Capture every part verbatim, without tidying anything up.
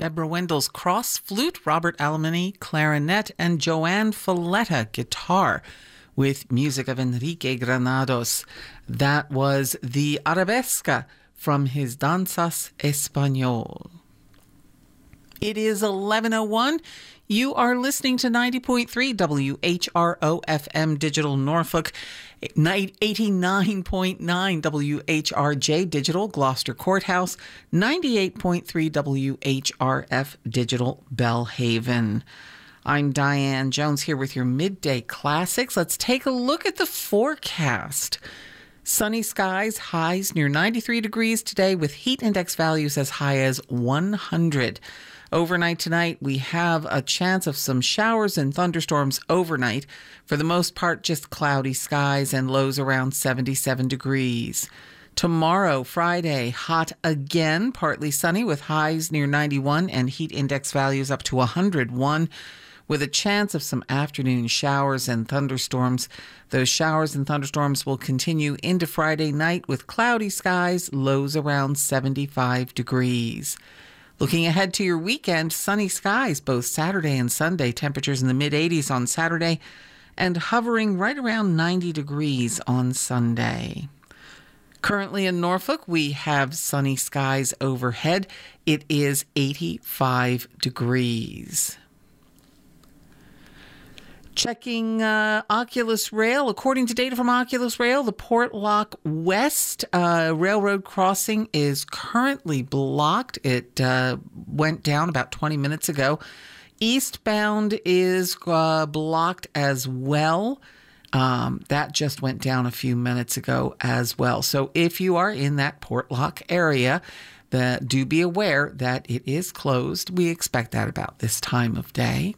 Deborah Wendell's cross flute, Robert Alemany clarinet, and Joanne Folletta guitar, with music of Enrique Granados. That was the Arabesca from his Danzas Español. It is eleven oh one. You are listening to ninety point three W H R O F M Digital Norfolk, eighty-nine point nine W H R J Digital Gloucester Courthouse, ninety-eight point three W H R F Digital Bellhaven. I'm Diane Jones here with your Midday Classics. Let's take a look at the forecast. Sunny skies, highs near ninety-three degrees today with heat index values as high as one hundred. Overnight tonight, we have a chance of some showers and thunderstorms overnight. For the most part, just cloudy skies and lows around seventy-seven degrees. Tomorrow, Friday, hot again, partly sunny with highs near ninety-one and heat index values up to one hundred one, with a chance of some afternoon showers and thunderstorms. Those showers and thunderstorms will continue into Friday night with cloudy skies, lows around seventy-five degrees. Looking ahead to your weekend, sunny skies both Saturday and Sunday, temperatures in the mid eighties on Saturday and hovering right around ninety degrees on Sunday. Currently in Norfolk, we have sunny skies overhead. It is eighty-five degrees. Checking uh, Oculus Rail. According to data from Oculus Rail, the Portlock West uh, Railroad crossing is currently blocked. It uh, went down about twenty minutes ago. Eastbound is uh, blocked as well. Um, that just went down a few minutes ago as well. So if you are in that Portlock area, the, do be aware that it is closed. We expect that about this time of day.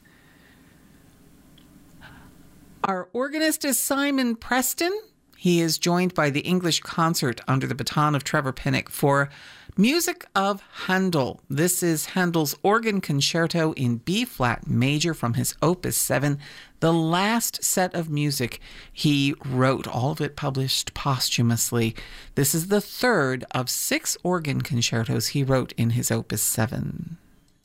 Our organist is Simon Preston. He is joined by the English Concert under the baton of Trevor Pinnock for music of Handel. This is Handel's organ concerto in B-flat major from his Opus seven, the last set of music he wrote, all of it published posthumously. This is the third of six organ concertos he wrote in his Opus seven.